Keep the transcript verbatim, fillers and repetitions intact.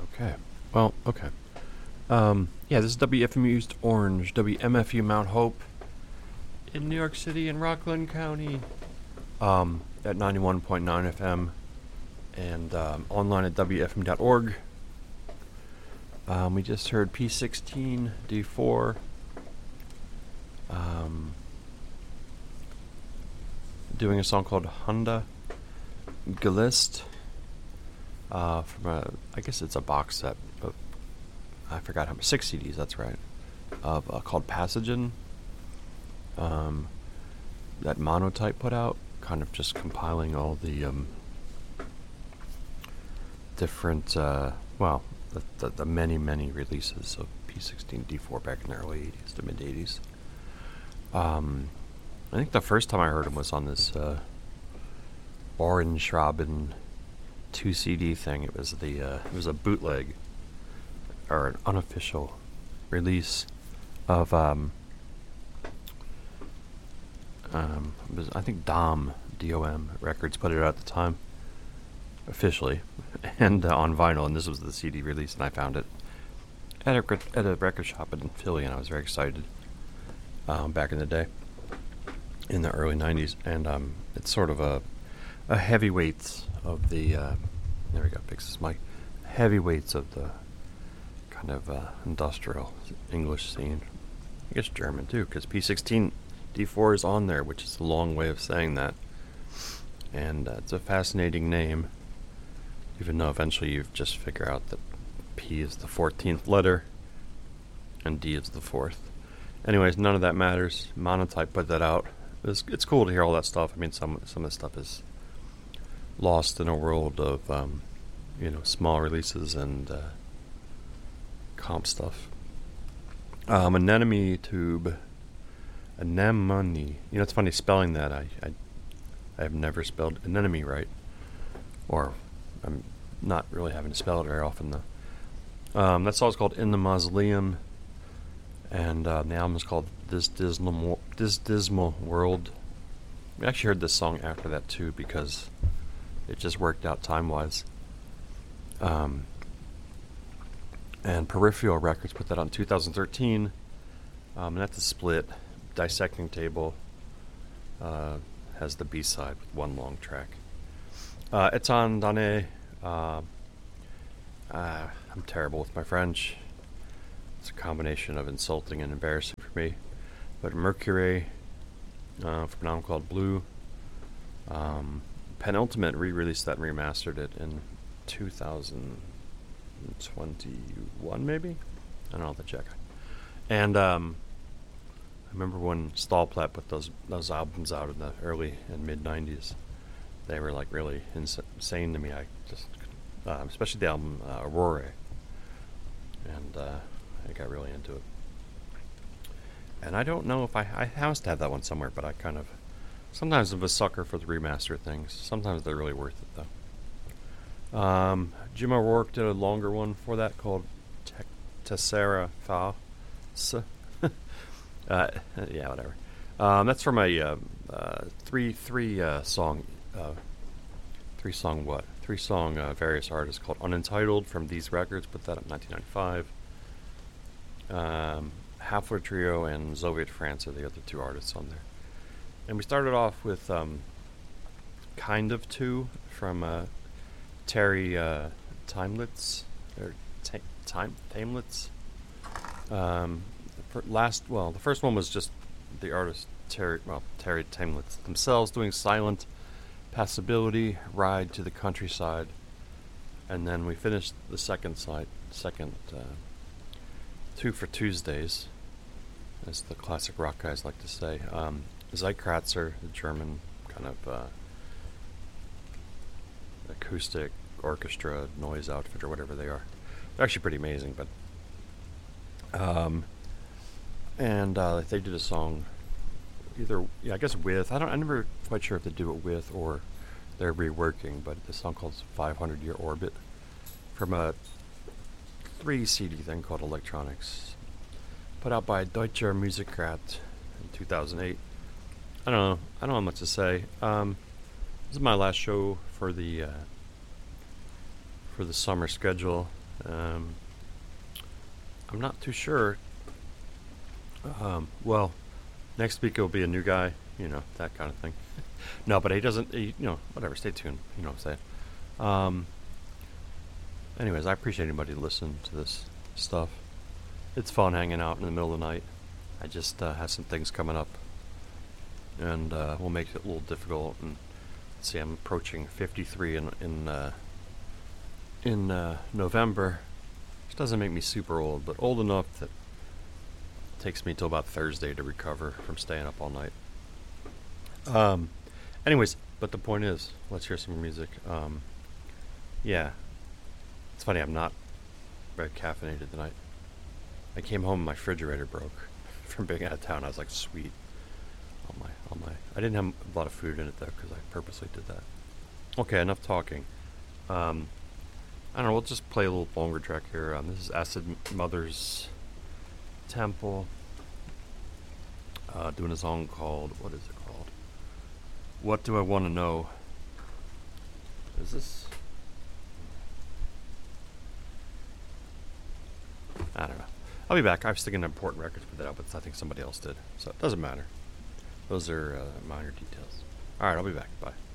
Okay. Well, okay. Um, yeah, this is W F M U East Orange, W M F U Mount Hope in New York City and Rockland County. Um, at ninety-one point nine F M and um, online at W F M dot org. Um, we just heard P sixteen D four. Um, doing a song called Honda Gelist. Uh, from a, I guess it's a box set of, I forgot how many, six C Ds, that's right, of uh, called Passagen, um, that Monotype put out, kind of just compiling all the um, different, uh, well, the, the, the many, many releases of P sixteen D four back in the early eighties to mid eighties. Um, I think the first time I heard him was on this uh, Orange Robin two C D thing. It was the uh, it was a bootleg or an unofficial release of um, um it was, I think Dom D O M Records put it out at the time officially and uh, on vinyl, and this was the C D release, and I found it at a at a record shop in Philly, and I was very excited um, back in the day in the early nineties, and um, it's sort of a a heavyweights of the uh, there we go, fix this mic. Heavyweights of the kind of uh, industrial English scene. I guess German too, because P sixteen D four is on there, which is a long way of saying that. And uh, it's a fascinating name, even though eventually you just figure out that P is the fourteenth letter and D is the fourth. Anyways, none of that matters. Monotype put that out. It's, it's cool to hear all that stuff. I mean, some some of the stuff is lost in a world of, um, you know, small releases and uh, comp stuff. Um, Anemone Tube. Anemone. You know, it's funny spelling that. I, I I have never spelled anemone right. Or I'm not really having to spell it very often, though. Um, that song's called In the Mausoleum. And uh, the album is called This Dismal, This Dismal World. We actually heard this song after that, too, because it just worked out time-wise. Um, and Peripheral Records put that on two thousand thirteen. Um, and that's a split. Dissecting Table uh, has the B-side with one long track. Uh, Etan Dane. Uh, uh, I'm terrible with my French. It's a combination of insulting and embarrassing for me. But Mercury, uh, from an album called Blue. Um, Penultimate re-released that and remastered it in two thousand twenty-one, maybe? I don't know, I'll have to check. And um, I remember when Stallplat put those those albums out in the early and mid nineties. They were like really ins- insane to me. I just, uh, especially the album uh, Aurora, and uh, I got really into it. And I don't know if I I have to have that one somewhere, but I kind of sometimes I'm a sucker for the remaster things. Sometimes they're really worth it though. Um, Jim O'Rourke did a longer one for that called Te- Tessera Fa. Uh, yeah, whatever. Um, that's from a uh, uh, three three uh, song, uh, three song what? Three song uh, various artists called Unentitled from These Records. Put that up in nineteen ninety-five. Um, Halfway Trio and Soviet France are the other two artists on there. And we started off with um, Kind of Two from uh, Terry uh, Timelitz or ta- Time Tamelitz. Um, last, well, the first one was just the artist Terry, well, Terry Tamelitz themselves doing Silent Passability, Ride to the Countryside, and then we finished the second side, second uh, Two for Tuesdays, as the classic rock guys like to say. Um, Zeitkratzer, the German kind of uh, acoustic orchestra noise outfit or whatever they are. They're actually pretty amazing, but um, and uh, they did a song either, yeah, I guess with, I don't, I'm never quite sure if they do it with or they're reworking, but the song called five hundred Year Orbit from a three C D thing called Electronics, put out by Deutscher Musikrat in two thousand eight. I don't know. I don't have much to say. Um, this is my last show for the uh, for the summer schedule. Um, I'm not too sure. Um, well, next week it'll be a new guy, you know, that kind of thing. No, but he doesn't, he, you know, whatever, stay tuned. You know what I'm saying. Um, anyways, I appreciate anybody listening to this stuff. It's fun hanging out in the middle of the night. I just uh, have some things coming up, and uh, we'll make it a little difficult. And let's see, I'm approaching fifty-three in in uh, in uh, November, which doesn't make me super old, but old enough that it takes me till about Thursday to recover from staying up all night. Um, anyways, but the point is, let's hear some music. Um, yeah, it's funny. I'm not very caffeinated tonight. I came home and my refrigerator broke from being out of town. I was like, sweet. All my, all my. I didn't have a lot of food in it though, because I purposely did that. Okay, enough talking. Um, I don't know. We'll just play a little longer track here. Um, this is Acid Mother's Temple. Uh, doing a song called, what is it called? What Do I Want to Know? Is this? I don't know. I'll be back. I was thinking important records put that out, but I think somebody else did. So it doesn't matter. Those are uh, minor details. Alright, I'll be back. Bye.